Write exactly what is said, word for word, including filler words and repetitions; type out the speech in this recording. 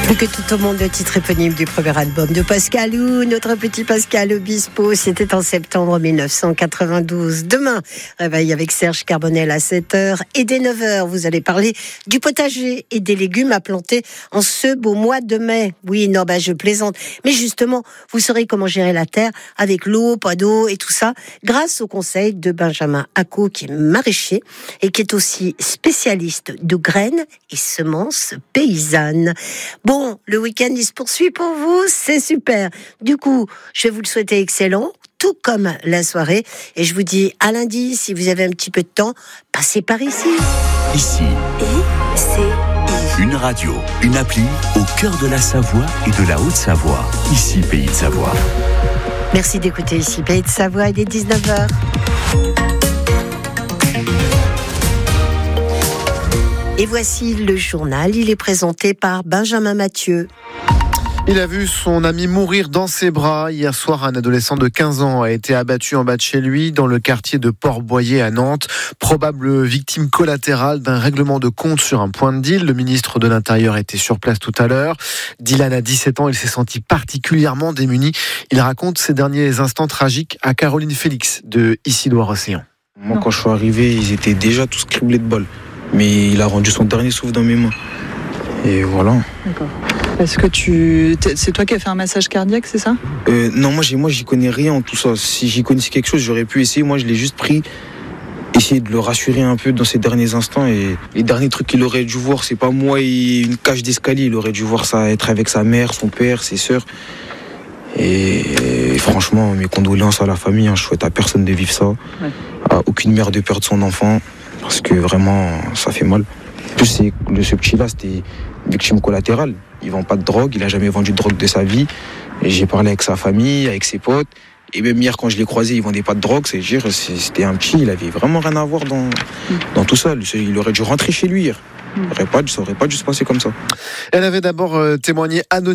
Plus que tout au monde, le titre éponyme du premier album de Pascalou, notre petit Pascal Obispo, c'était en septembre mille neuf cent quatre-vingt-douze. Demain, réveil avec Serge Carbonel à sept heures et dès neuf heures, vous allez parler du potager et des légumes à planter en ce beau mois de mai. Oui, non, bah, je plaisante. Mais justement, vous saurez comment gérer la terre avec l'eau, pas d'eau et tout ça, grâce au conseil de Benjamin Acco, qui est maraîcher et qui est aussi spécialiste de graines et semences paysannes. Bon, le week-end, il se poursuit pour vous, c'est super. Du coup, je vais vous le souhaiter excellent, tout comme la soirée. Et je vous dis à lundi, si vous avez un petit peu de temps, passez par ici. Ici. Et c'est une radio, une appli au cœur de la Savoie et de la Haute-Savoie. Ici, Pays de Savoie. Merci d'écouter Ici, Pays de Savoie, il est dix-neuf heures. Et voici le journal, il est présenté par Benjamin Mathieu. Il a vu son ami mourir dans ses bras. Hier soir, un adolescent de quinze ans a été abattu en bas de chez lui, dans le quartier de Port-Boyer à Nantes. Probable victime collatérale d'un règlement de compte sur un point de deal. Le ministre de l'Intérieur était sur place tout à l'heure. Dylan a dix-sept ans, il s'est senti particulièrement démuni. Il raconte ses derniers instants tragiques à Caroline Félix de Ici-Loire-Océan. Moi, quand je suis arrivé, ils étaient déjà tous criblés de balles. Mais il a rendu son dernier souffle dans mes mains. Et voilà. D'accord. Est-ce que tu... c'est toi qui as fait un massage cardiaque, c'est ça ? euh, Non, moi, j'ai... moi, j'y connais rien en tout ça. Si j'y connaissais quelque chose, j'aurais pu essayer. Moi, je l'ai juste pris, essayer de le rassurer un peu dans ses derniers instants. Et les derniers trucs qu'il aurait dû voir, c'est pas moi et une cage d'escalier. Il aurait dû voir ça, être avec sa mère, son père, ses sœurs. Et, et franchement, mes condoléances à la famille. Hein. Je souhaite à personne de vivre ça. Ouais. À aucune mère de perdre son enfant. Parce que vraiment, ça fait mal. En plus, c'est, le, ce petit-là, c'était victime collatérale. Il ne vend pas de drogue, il n'a jamais vendu de drogue de sa vie. Et j'ai parlé avec sa famille, avec ses potes. Et même hier, quand je l'ai croisé, il ne vendait pas de drogue. C'est dire, c'était un petit, il avait vraiment rien à voir dans, mmh. dans tout ça. Il aurait dû rentrer chez lui hier. Mmh. Ça n'aurait pas dû se passer comme ça. Elle avait d'abord témoigné anonymement.